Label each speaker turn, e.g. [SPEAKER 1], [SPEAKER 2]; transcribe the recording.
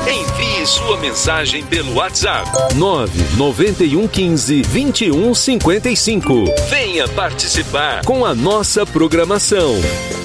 [SPEAKER 1] Envie sua mensagem pelo WhatsApp 99115-2155. Venha participar com a nossa programação.